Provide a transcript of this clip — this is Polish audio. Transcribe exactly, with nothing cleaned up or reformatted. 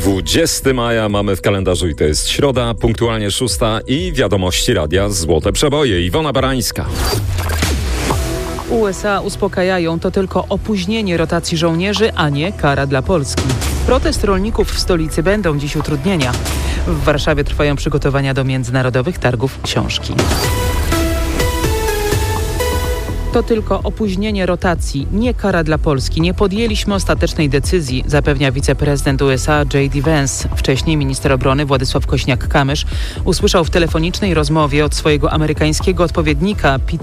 dwudziestego maja mamy w kalendarzu i to jest środa, punktualnie szósta i wiadomości radia Złote Przeboje. Iwona Barańska. U S A uspokajają, to tylko opóźnienie rotacji żołnierzy, a nie kara dla Polski. Protest rolników w stolicy będą dziś utrudnienia. W Warszawie trwają przygotowania do międzynarodowych targów książki. To tylko opóźnienie rotacji, nie kara dla Polski. Nie podjęliśmy ostatecznej decyzji, zapewnia wiceprezydent U S A J D Vance. Wcześniej minister obrony Władysław Kośniak-Kamysz usłyszał w telefonicznej rozmowie od swojego amerykańskiego odpowiednika Pete